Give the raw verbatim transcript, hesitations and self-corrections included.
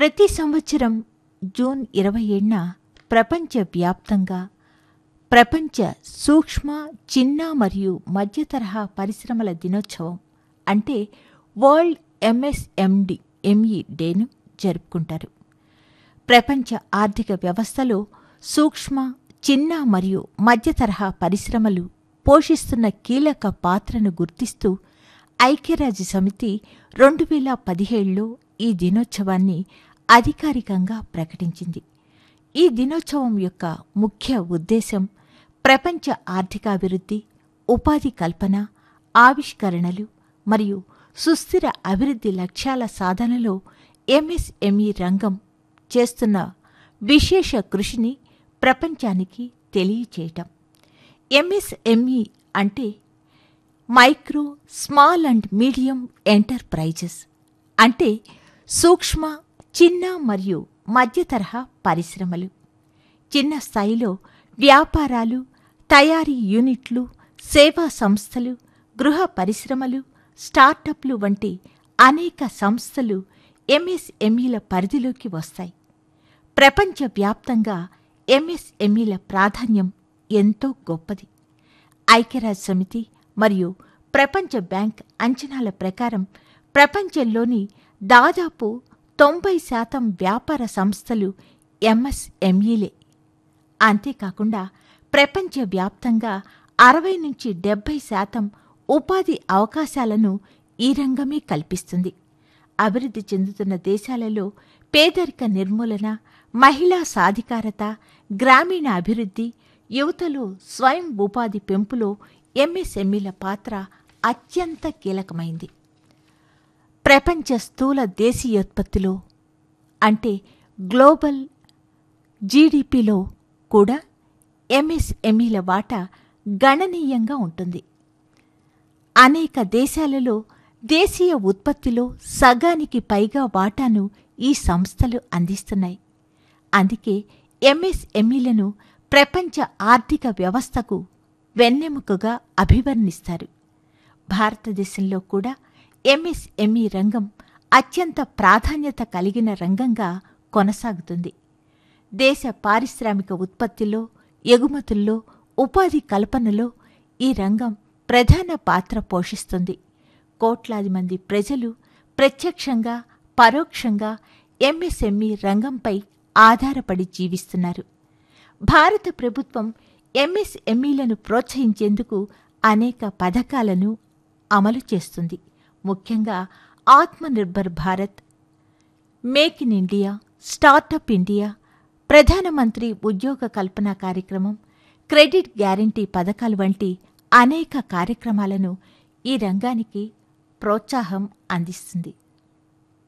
ప్రతి సంవత్సరం జూన్ ఇరవై ఏడున ప్రపంచవ్యాప్తంగా ప్రపంచ సూక్ష్మ, చిన్న మరియు మధ్య తరహా పరిశ్రమల దినోత్సవం అంటే వరల్డ్ ఎంఎస్ఎండి ఎంఈ డేను జరుపుకుంటారు. ప్రపంచ ఆర్థిక వ్యవస్థలో సూక్ష్మ, చిన్న మరియు మధ్య తరహా పరిశ్రమలు పోషిస్తున్న కీలక పాత్రను గుర్తిస్తూ ఐక్యరాజ్య సమితి రెండు వేల పదిహేడులో ఈ దినోత్సవాన్ని అధికారికంగా ప్రకటించింది. ఈ దినోత్సవం యొక్క ముఖ్య ఉద్దేశం ప్రపంచ ఆర్థికాభివృద్ధి, ఉపాధి కల్పన, ఆవిష్కరణలు మరియు సుస్థిర అభివృద్ధి లక్ష్యాల సాధనలో ఎంఎస్ఎంఈ రంగం చేస్తున్న విశేష కృషిని ప్రపంచానికి తెలియచేయటం. ఎంఎస్ఎంఈ అంటే micro, small and medium enterprises అంటే సూక్ష్మ, చిన్న మరియు మధ్య తరహా పరిశ్రమలు. చిన్న స్థాయిలో వ్యాపారాలు, తయారీ యూనిట్లు, సేవా సంస్థలు, గృహ పరిశ్రమలు, స్టార్టప్లు వంటి అనేక సంస్థలు ఎంఎస్ఎంఈల పరిధిలోకి వస్తాయి. ప్రపంచవ్యాప్తంగా ఎంఎస్ఎంఈల ప్రాధాన్యం ఎంతో గొప్పది. ఐక్యరాజ్య సమితి మరియు ప్రపంచ బ్యాంక్ అంచనాల ప్రకారం ప్రపంచంలోని దాదాపు తొంభై శాతం వ్యాపార సంస్థలు ఎంఎస్ఎంఈలే. అంతేకాకుండా ప్రపంచవ్యాప్తంగా అరవై నుంచి డెబ్బై శాతం ఉపాధి అవకాశాలను ఈ రంగమే కల్పిస్తుంది. అభివృద్ధి చెందుతున్న దేశాలలో పేదరిక నిర్మూలన, మహిళా సాధికారత, గ్రామీణ అభివృద్ధి, యువతలో స్వయం ఉపాధి పెంపులో ఎంఎస్ఎంఈల పాత్ర అత్యంత కీలకమైంది. ప్రపంచ స్థూల దేశీయోత్పత్తిలో అంటే గ్లోబల్ జీడీపీలో కూడా ఎంఎస్ఎంఈల వాటా గణనీయంగా ఉంటుంది. అనేక దేశాలలో దేశీయ ఉత్పత్తిలో సగానికి పైగా వాటాను ఈ సంస్థలు అందిస్తున్నాయి. అందుకే ఎంఎస్ఎంఈలను ప్రపంచ ఆర్థిక వ్యవస్థకు వెన్నెముకగా అభివర్ణిస్తారు. భారతదేశంలో కూడా ఎంఎస్ఎంఈ రంగం అత్యంత ప్రాధాన్యత కలిగిన రంగంగా కొనసాగుతుంది. దేశ పారిశ్రామిక ఉత్పత్తిలో, ఎగుమతుల్లో, ఉపాధి కల్పనలో ఈ రంగం ప్రధాన పాత్ర పోషిస్తుంది. కోట్లాది మంది ప్రజలు ప్రత్యక్షంగా, పరోక్షంగా ఎంఎస్ఎంఈ రంగంపై ఆధారపడి జీవిస్తున్నారు. భారత ప్రభుత్వం ఎంఎస్ఎంఈలను ప్రోత్సహించేందుకు అనేక పథకాలను అమలు చేస్తుంది. ముఖ్యంగా Atmanirbhar Bharat, make in India, startup India, ప్రధానమంత్రి ఉద్యోగ కల్పన కార్యక్రమం, క్రెడిట్ గ్యారంటీ పథకాలు వంటి అనేక కార్యక్రమాలను ఈ రంగానికి ప్రోత్సాహం అందిస్తుంది.